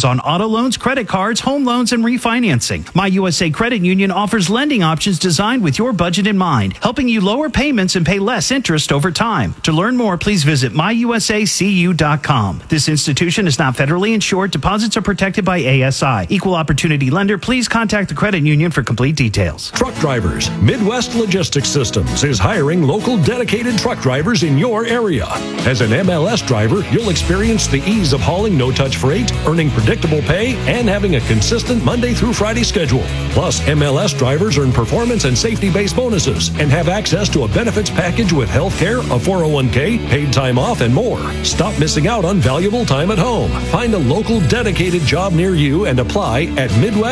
restrictions on auto loans, credit cards, home loans, and refinancing. My USA Credit Union offers lending options designed with your budget in mind, helping you lower payments and pay less interest over time. To learn more, please visit myusacu.com. This institution is not federally insured. Deposits are protected by ASI. Equal opportunity lender. Please contact the credit union for complete details. Truck drivers. Midwest Logistics Systems is hiring local dedicated truck drivers in your area. As an MLS driver, you'll experience the ease of hauling no-touch freight, earning predictable pay, and having a consistent Monday through Friday schedule. Plus, MLS drivers earn performance and safety-based bonuses and have access to a benefits package with health care, a 401k, paid time off, and more. Stop missing out on valuable time at home. Find a local dedicated job near you and apply at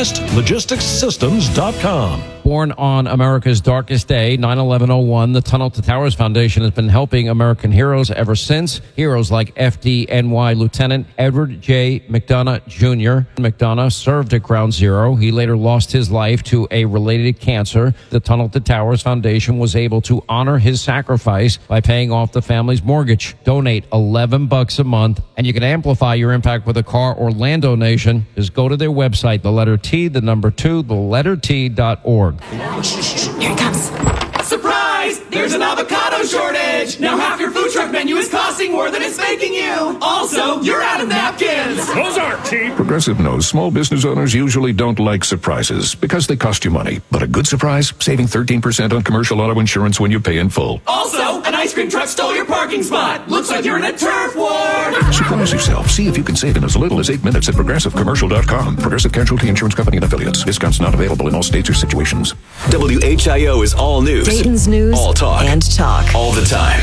MidwestLogisticsSystems.com. Born on America's darkest day, 9/11/01, the Tunnel to Towers Foundation has been helping American heroes ever since. Heroes like FDNY Lieutenant Edward J. McDonough Jr. McDonough served at Ground Zero. He later lost his life to a related cancer. The Tunnel to Towers Foundation was able to honor his sacrifice by paying off the family's mortgage. Donate $11 a month, and you can amplify your impact with a car or land donation. Just go to their website, the letter T, the number 2, the letter T.org. Here it comes. Surprise! There's an avocado shortage! Now half your food truck menu is costing more than it's making you! Also, you're out of napkins! Those aren't cheap! Progressive knows small business owners usually don't like surprises because they cost you money. But a good surprise? Saving 13% on commercial auto insurance when you pay in full. Also, an ice cream truck stole your parking spot! Looks like you're in a turf war! Surprise yourself. See if you can save in as little as 8 minutes at ProgressiveCommercial.com. Progressive Casualty Insurance Company and Affiliates. Discounts not available in all states or situations. WHIO is all news. Dayton's news. All talk. And talk. All the time.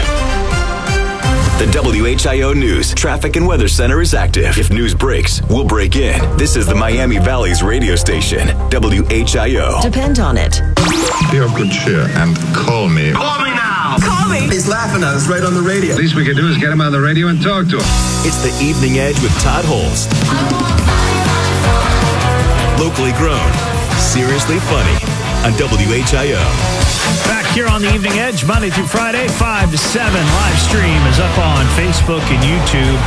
The WHIO News Traffic and Weather Center is active. If news breaks, we'll break in. This is the Miami Valley's radio station, WHIO. Depend on it. Be of good cheer and call me. Call me now! Call me! He's laughing at us right on the radio. The least we can do is get him on the radio and talk to him. It's the Evening Edge with Todd Holmes. Locally grown, seriously funny on WHIO. Back here on the Evening Edge, Monday through Friday, 5 to 7. Live stream is up on Facebook and YouTube.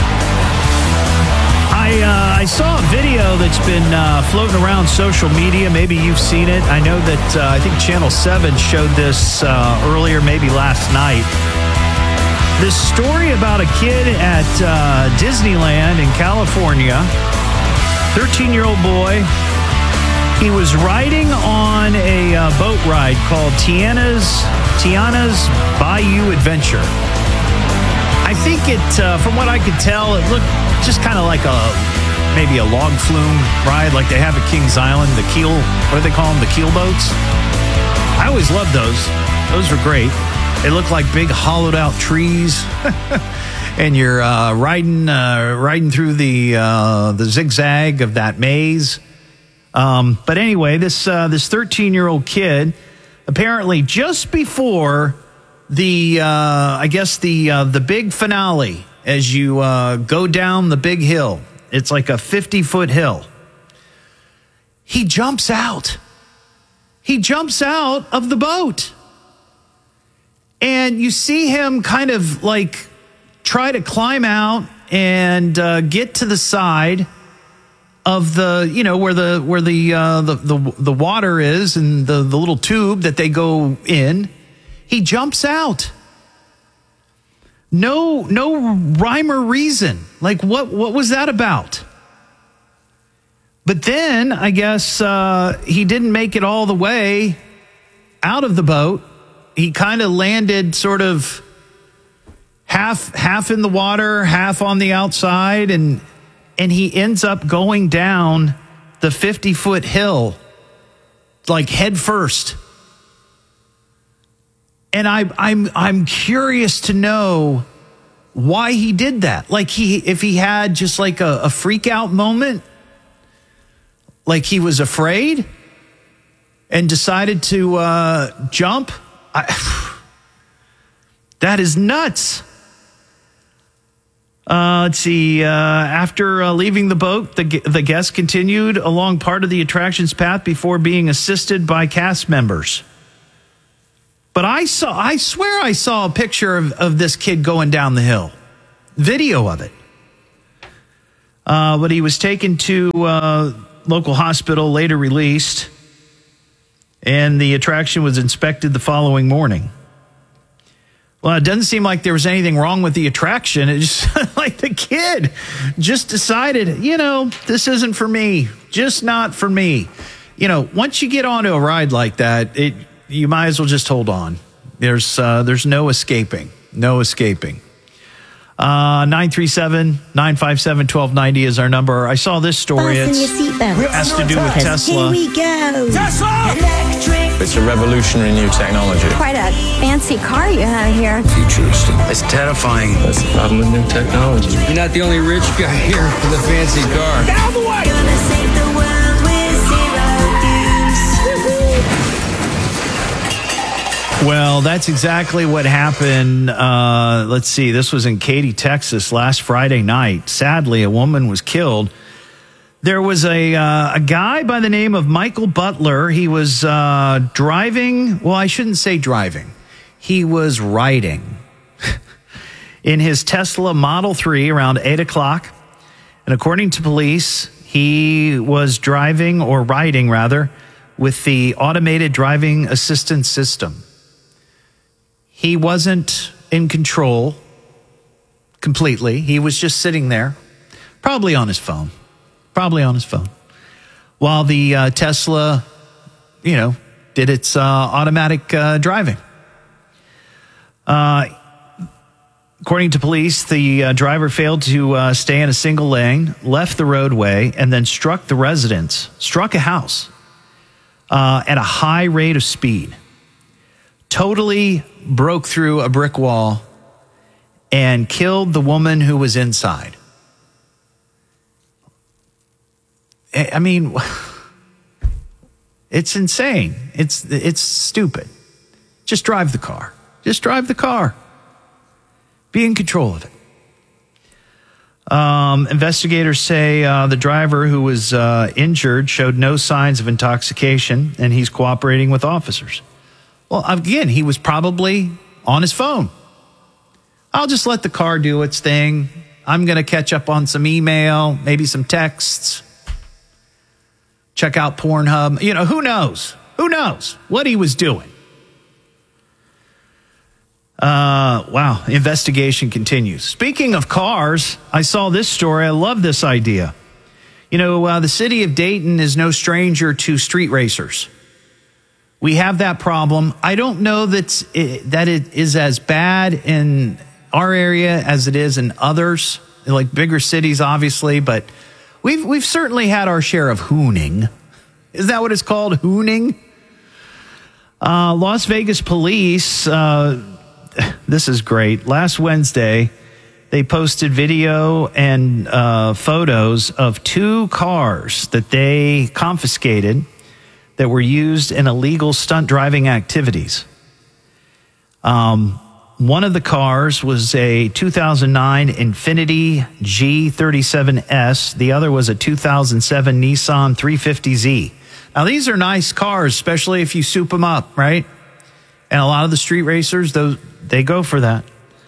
I saw a video that's been floating around social media. Maybe you've seen it. I know that I think Channel 7 showed this earlier, maybe last night. This story about a kid at Disneyland in California, 13-year-old boy. He was riding on a boat ride called Tiana's Bayou Adventure. I think it, from what I could tell, it looked just kind of like maybe a log flume ride like they have at Kings Island, the keel, what do they call them, the keel boats? I always loved those. Those were great. They look like big hollowed out trees. And you're riding through the zigzag of that maze. But anyway, this 13-year-old kid, apparently just before the big finale, as you go down the big hill, it's like a 50-foot hill. He jumps out. He jumps out of the boat. And you see him kind of like try to climb out and get to the side of the, where the water is and the little tube that they go in. He jumps out. No rhyme or reason. Like what was that about? But then I guess he didn't make it all the way out of the boat. He kind of landed sort of half in the water, half on the outside, and he ends up going down the 50-foot hill, like head first. And I'm curious to know why he did that. Like if he had just like a freak out moment, like he was afraid and decided to jump. That is nuts. Let's see. After leaving the boat, the guest continued along part of the attraction's path before being assisted by cast members. But I swear I saw a picture of this kid going down the hill. Video of it. But he was taken to local hospital, later released, and the attraction was inspected the following morning. Well, it doesn't seem like there was anything wrong with the attraction. It's just like the kid just decided, this isn't for me, just not for me. Once you get onto a ride like that, you might as well just hold on. There's no escaping, 937-957-1290 is our number. I saw this story. It has to do with Tesla. Here we go. Tesla! Electric. It's a revolutionary new technology. Quite a fancy car you have here. Futuristic. It's terrifying. That's the problem with new technology. You're not the only rich guy here with a fancy car. Get out of the way! Gonna save the world with zero use. Well, that's exactly what happened. Let's see. This was in Katy, Texas last Friday night. Sadly, a woman was killed. There was a guy by the name of Michael Butler. He was driving. Well, I shouldn't say driving. He was riding in his Tesla Model 3 around 8 o'clock. And according to police, he was riding with the automated driving assistance system. He wasn't in control completely. He was just sitting there, probably on his phone. While the Tesla, did its automatic driving. According to police, the driver failed to stay in a single lane, left the roadway, and then struck a house at a high rate of speed. Totally broke through a brick wall and killed the woman who was inside. I mean, it's insane. It's stupid. Just drive the car. Be in control of it. Investigators say the driver who was injured showed no signs of intoxication, and he's cooperating with officers. Well, again, he was probably on his phone. I'll just let the car do its thing. I'm going to catch up on some email, maybe some texts. Check out Pornhub. Who knows? Who knows what he was doing? Wow. Investigation continues. Speaking of cars, I saw this story. I love this idea. The city of Dayton is no stranger to street racers. We have that problem. I don't know that it is as bad in our area as it is in others, like bigger cities, obviously, but we've certainly had our share of hooning. Is that what it's called? Hooning? Las Vegas police, this is great. Last Wednesday, they posted video and photos of 2 cars that they confiscated that were used in illegal stunt driving activities. One of the cars was a 2009 Infiniti G37S. The other was a 2007 Nissan 350Z. Now, these are nice cars, especially if you soup them up, right? And a lot of the street racers, they go for that.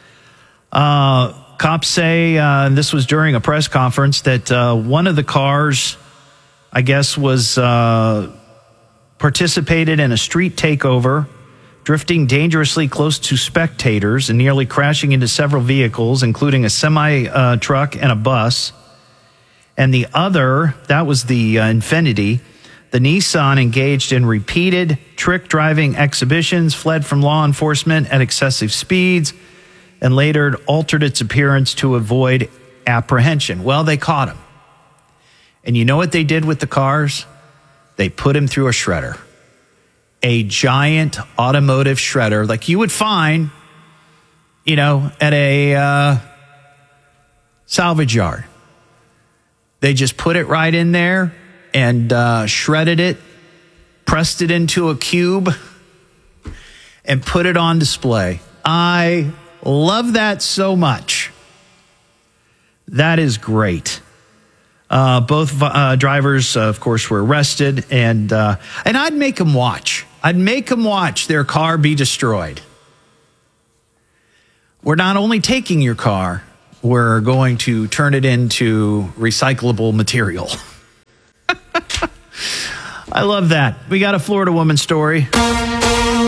Cops say, and this was during a press conference, that one of the cars, I guess, was participated in a street takeover, drifting dangerously close to spectators and nearly crashing into several vehicles, including a semi-truck and a bus. And the other, that was the Infiniti. The Nissan engaged in repeated trick driving exhibitions, fled from law enforcement at excessive speeds, and later altered its appearance to avoid apprehension. Well, they caught him. And you know what they did with the cars? They put him through a shredder. A giant automotive shredder like you would find, at a salvage yard. They just put it right in there and shredded it, pressed it into a cube, and put it on display. I love that so much. That is great. Both drivers, of course, were arrested, and I'd make them watch. I'd make them watch their car be destroyed. We're not only taking your car, we're going to turn it into recyclable material. I love that. We got a Florida woman story.